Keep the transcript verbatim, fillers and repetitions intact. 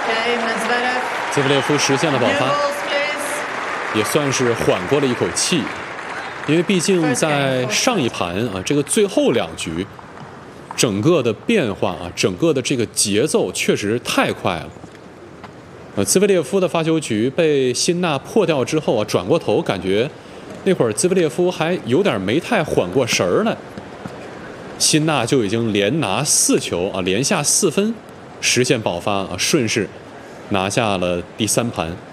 兹维列夫实现了保发，也算是缓过了一口气，因为毕竟在上一盘啊，这个最后两局，整个的变化啊，整个的这个节奏确实太快了。呃，兹维列夫的发球局被辛纳破掉之后啊，转过头感觉那会儿兹维列夫还有点没太缓过神儿来，辛纳就已经连拿四球啊，连下四分，实现保发啊，顺势拿下了第三盘。